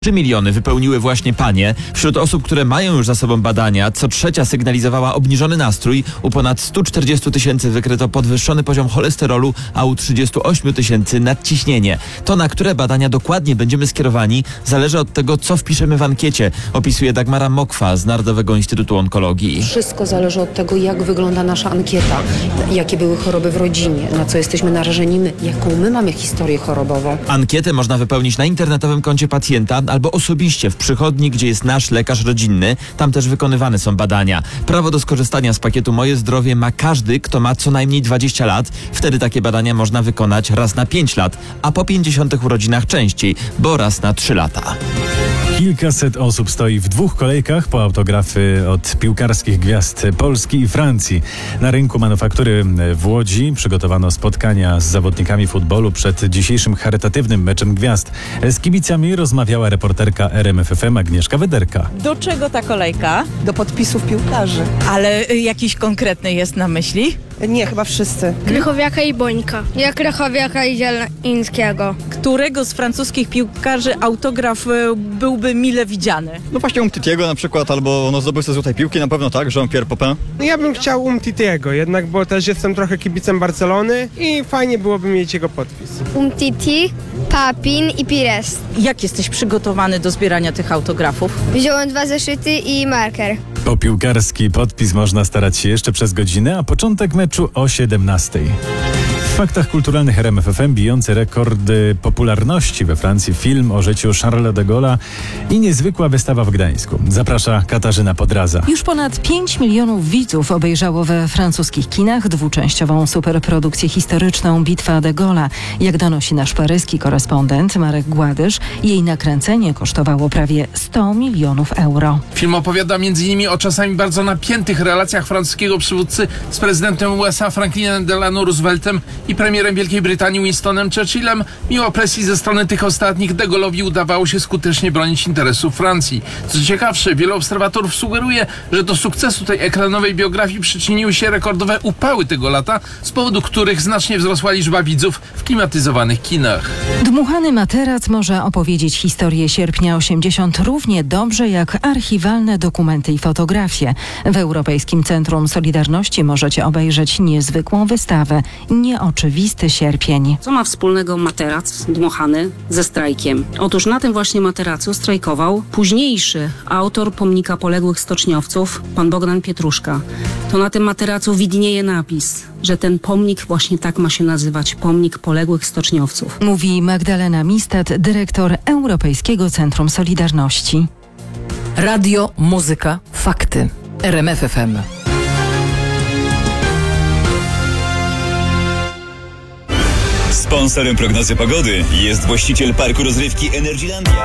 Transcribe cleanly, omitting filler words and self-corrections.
3 miliony wypełniły właśnie panie. Wśród osób, które mają już za sobą badania, co trzecia sygnalizowała obniżony nastrój. U ponad 140 tysięcy wykryto podwyższony poziom cholesterolu, a u 38 tysięcy nadciśnienie. To, na które badania dokładnie będziemy skierowani, zależy od tego, co wpiszemy w ankiecie, opisuje Dagmara Mokwa z Narodowego Instytutu Onkologii. Wszystko zależy od tego, jak wygląda nasza ankieta, jakie były choroby w rodzinie, na co jesteśmy narażeni my, jaką my mamy historię chorobową. Ankietę można wypełnić na internetowym koncie pacjenta albo osobiście w przychodni, gdzie jest nasz lekarz rodzinny. Tam też wykonywane są badania. Prawo do skorzystania z pakietu Moje Zdrowie ma każdy, kto ma co najmniej 20 lat. Wtedy takie badania można wykonać raz na 5 lat, a po 50 urodzinach częściej, bo raz na 3 lata. Kilkaset osób stoi w 2 kolejkach po autografy od piłkarskich gwiazd Polski i Francji. Na rynku manufaktury w Łodzi przygotowano spotkania z zawodnikami futbolu przed dzisiejszym charytatywnym meczem gwiazd. Z kibicami rozmawiała reporterka RMF FM Agnieszka Wederka. Do czego ta kolejka? Do podpisów piłkarzy. Ale jakiś konkretny jest na myśli? Nie, chyba wszyscy. Krychowiaka i Bońka. Ja Krychowiaka i Zielińskiego. Którego z francuskich piłkarzy autograf byłby mile widziany? No właśnie Umtitiego na przykład, albo zdobywcę złotej piłki, na pewno tak, Jean-Pierre Papin. No ja bym chciał Umtitiego, jednak bo też jestem trochę kibicem Barcelony i fajnie byłoby mieć jego podpis. Umtiti, Papin i Pires. Jak jesteś przygotowany do zbierania tych autografów? Wziąłem 2 zeszyty i marker. Po piłkarski podpis można starać się jeszcze przez godzinę, a początek meczu o 17:00. W faktach kulturalnych RMF FM bijący rekordy popularności we Francji film o życiu Charlesa de Gaulle'a i niezwykła wystawa w Gdańsku. Zaprasza Katarzyna Podraza. Już ponad 5 milionów widzów obejrzało we francuskich kinach dwuczęściową superprodukcję historyczną Bitwa de Gaulle'a. Jak donosi nasz paryski korespondent Marek Gładysz, jej nakręcenie kosztowało prawie 100 milionów euro. Film opowiada m.in. o czasami bardzo napiętych relacjach francuskiego przywódcy z prezydentem USA Franklinem Delano Rooseveltem i premierem Wielkiej Brytanii Winstonem Churchillem. Mimo presji ze strony tych ostatnich, de Gaulle'owi udawało się skutecznie bronić interesów Francji. Co ciekawsze, wielu obserwatorów sugeruje, że do sukcesu tej ekranowej biografii przyczyniły się rekordowe upały tego lata, z powodu których znacznie wzrosła liczba widzów w klimatyzowanych kinach. Dmuchany materac może opowiedzieć historię sierpnia 80 równie dobrze jak archiwalne dokumenty i fotografie. W Europejskim Centrum Solidarności możecie obejrzeć niezwykłą wystawę Nieoczywisty sierpień. Co ma wspólnego materac dmuchany ze strajkiem? Otóż na tym właśnie materacu strajkował późniejszy autor pomnika poległych stoczniowców, pan Bogdan Pietruszka. To na tym materacu widnieje napis, że ten pomnik właśnie tak ma się nazywać, pomnik poległych stoczniowców. Mówi Magdalena Mistat, dyrektor Europejskiego Centrum Solidarności. Radio, muzyka, fakty. RMF FM. Sponsorem prognozy pogody jest właściciel parku rozrywki Energylandia.